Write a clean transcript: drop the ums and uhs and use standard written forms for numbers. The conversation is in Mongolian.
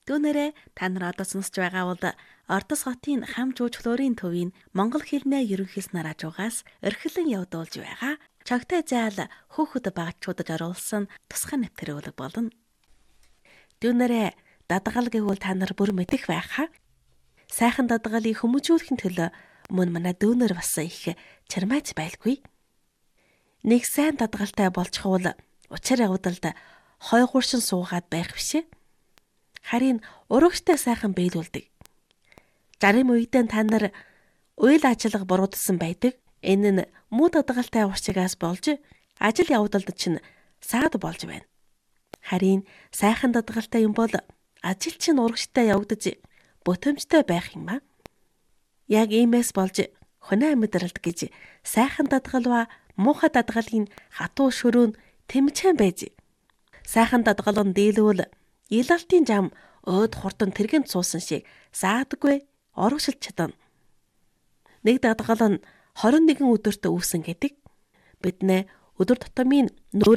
Түүнээрээ та нар одоо сонсож байгаа бол Ордос хотын хам жуулчлалын төвийн монгол хэлний ерөнхийлснээр хажуугаас эрхлэн явуулж байгаа чогтой заал хөөхд багчуудад оруулсан тусгай нэвтрүүлэг болно. Түүнээрээ дадгал гэвэл та нар бүр мэдэх байхаа. Сайхан дадгалыг хүмүүжүүлэхин төлөө мөн манай дүүнер бас их чармайц байлгүй. Нэг сайн дадгалтай болчихвол учир явдалд хой хуршин суугаад байх бишээ. Харин урагштай сайхан биелүүлдэг. 60 үедээ та нар уйл ажиллагаа буруудсан байдаг. Энэ нь муу дадгалтай урчигаас болж ажил явдалд чинь саад болж байна. Харин сайхан дадгалтай юм бол ажил чинь урагштай явагдаж бүтэмжтэй байх юм аа. Яг иймээс болж хоноо амьдралд гэж сайхан дадгал ба муухай дадгалын хатуу шөрөөнд тэмцэн байж. Сайхан дадгал нь дийлвэл илалтын зам өөд хурдан тэргэнд суусан шиг саадгүй орогшилж чадна. Нэг дадгал нь 21 өдөрт үүсэн гэдэг. Бид нэ өдөр тутмын нүүр